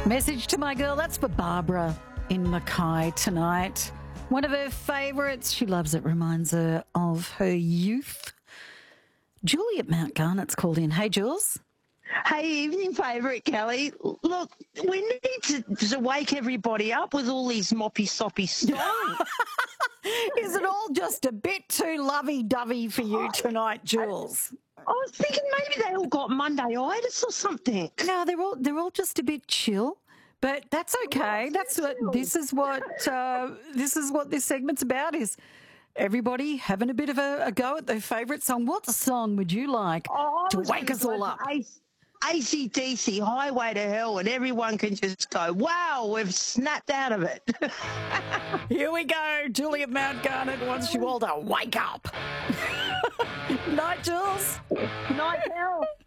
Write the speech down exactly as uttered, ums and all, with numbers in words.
Message to my girl, that's for Barbara in Mackay tonight. One of her favourites. She loves it, reminds her of her youth. Julie at Mount Garnet's called in. Hey, Jules. Hey, evening favourite, Kelly. Look, we need to, to wake everybody up with all these moppy soppy songs. Is it all just a bit too lovey-dovey for you tonight, Jules? I was thinking maybe they all got Monday-itis or something. No, they're all they're all just a bit chill, but that's okay. That's what this is what uh, this is what this segment's about. Is everybody having a bit of a, a go at their favourite song? What song would you like Oh, to wake us all up? A C D C, Highway to Hell, and everyone can just go, wow, we've snapped out of it. Here we go. Julie at Mount Garnet wants you all to wake up. Night, Jules. Night, Hell.